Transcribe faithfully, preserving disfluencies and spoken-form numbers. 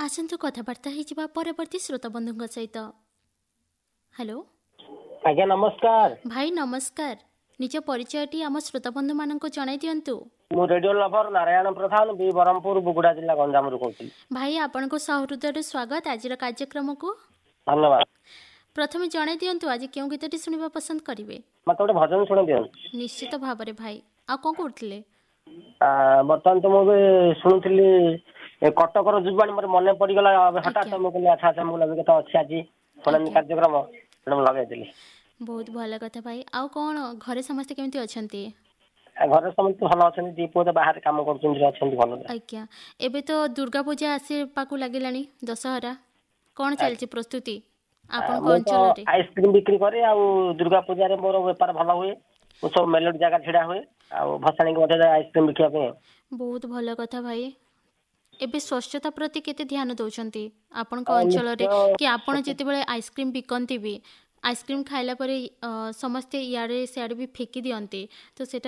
ଆସନ୍ତୁ କଥାବାର୍ତ୍ତା ହେଇଯିବା ପରବର୍ତ୍ତୀ ଶ୍ରୋତାବନ୍ଧୁଙ୍କ ସହିତ। ହ୍ୟାଲୋ ଆଜ୍ଞା ନମସ୍କାର। ଭାଇ ନମସ୍କାର। ନିଜ ପରିଚୟଟି ଆମ ଶ୍ରୋତାବନ୍ଧୁମାନଙ୍କୁ ଜଣାଇ ଦିଅନ୍ତୁ। ମୁଁ ରେଡିଓ ଲଭର ନାରାୟଣ ପ୍ରଧାନ ବି ବ୍ରହ୍ମପୁର ବୁଗୁଡା ଜିଲ୍ଲା ଗଞ୍ଜାମରୁ କହୁଥିଲି। ଭାଇ ଆପଣଙ୍କୁ ସହୃଦୟର ସ୍ୱାଗତ ଆଜିର କାର୍ଯ୍ୟକ୍ରମକୁ। ଧନ୍ୟବାଦ। ପ୍ରଥମେ ଜଣାଇ ଦିଅନ୍ତୁ ଆଜି କେଉଁ ଗୀତଟି ଶୁଣିବା ପସନ୍ଦ କରିବେ? ମତେ ଗୋଟେ ଭଜନ ଶୁଣେଇ ଦିଅନ୍ତୁ। ନିଶ୍ଚିତ ଭାବରେ ଭାଇ। ଆଉ କ'ଣ କରୁଥିଲେ? ବର୍ତ୍ତମାନ ତ ମୁଁ ଏବେ ଶୁଣୁଥିଲି କଟକର ଯୁବାଣୀ, ମୋର ମନେ ପଡିଗଲା ହଠାତ୍। ମୁଁ କହିଲି ଆଚ୍ଛା ଆଚ୍ଛା ମୁଁ ଲଗେଇ କଥା ଅଛି ଆଜି ଶୁଣାଣି କାର୍ଯ୍ୟକ୍ରମ, ତେଣୁ ମୁଁ ଲଗେଇଥିଲି। ବହୁତ ଭଲ କଥା ଭାଇ। ଆଉ କ'ଣ ଘରେ ସମସ୍ତେ କେମିତି ଅଛନ୍ତି? ଘରେ ସମସ୍ତେ ଭଲ ଅଛନ୍ତି। ଦି ପୁଅ ତ ବାହାରେ କାମ କରୁଛନ୍ତି, ଅଛନ୍ତି ଭଲ। ଆଜ୍ଞା। ଏବେ ତ ଦୁର୍ଗା ପୂଜା ଆସିବାକୁ ଲାଗିଲାଣି, ଦଶହରା। କ'ଣ ଚାଲିଛି ପ୍ରସ୍ତୁତି ଆପଣଙ୍କ ମୁଁ ତ ଅଞ୍ଚଳରେ? ଆଇସ୍କ୍ରିମ ବିକ୍ରି କରେ, ଆଉ ଦୁର୍ଗା ପୂଜାରେ ମୋର ବେପାର ଭଲ ହୁଏ। ମୁଁ ସବୁ ମେଲୋଡି ଜାଗା ଛିଡା ହୁଏ, ଆଉ ଭସାଣିକି ମଧ୍ୟ ଯାଏ ଆଇସ୍କ୍ରିମ ବିକିବା ପାଇଁ। ବହୁତ ଭଲ କଥା ଭାଇ। ଏବେ ସ୍ୱଚ୍ଛତା ପ୍ରତି କେତେ ଧ୍ୟାନ ଦେଉଛନ୍ତି ଆପଣଙ୍କ ଆଉ ଅଞ୍ଚଳରେ? ନିଶ୍ଚୟ କି ଆପଣ ଯେତେବେଳେ ଆଇସ୍କ୍ରିମ ବିକନ୍ତି ବି, ଆଇସ୍କ୍ରିମ ଖାଇଲା ପରେ ସମସ୍ତେ ଇଆଡ଼େ ସିଆଡ଼େ ବି ଫେକି ଦିଅନ୍ତି, ତ ସେଇଟା